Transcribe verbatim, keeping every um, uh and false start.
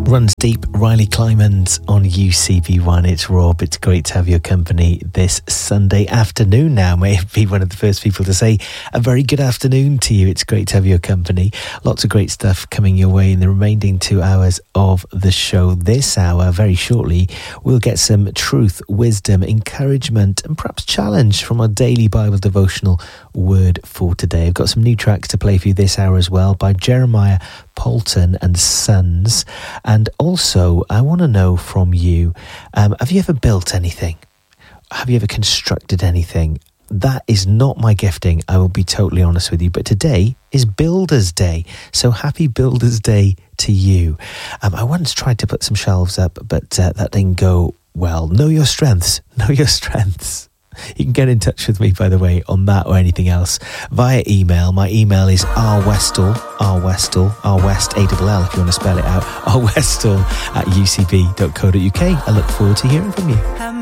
Runs Deep, Riley Climans on U C B one. It's Rob. It's great to have your company this Sunday afternoon now. May I be one of the first people to say a very good afternoon to you. It's great to have your company. Lots of great stuff coming your way in the remaining two hours of the show. This hour, very shortly, we'll get some truth, wisdom, encouragement, and perhaps challenge from our daily Bible devotional word for today. I've got some new tracks to play for you this hour as well by Jeremiah Polton and Sons. And also, I want to know from you, um, have you ever built anything? Have you ever constructed anything? That is not my gifting, I will be totally honest with you. But today is Builder's Day. So happy Builder's Day to you. Um, I once tried to put some shelves up, but uh, that didn't go well. Know your strengths. Know your strengths. You can get in touch with me, by the way, on that or anything else via email. My email is rwestall, rwestall, rwest, A L L if you want to spell it out, rwestall at u c b dot co dot u k. I look forward to hearing from you.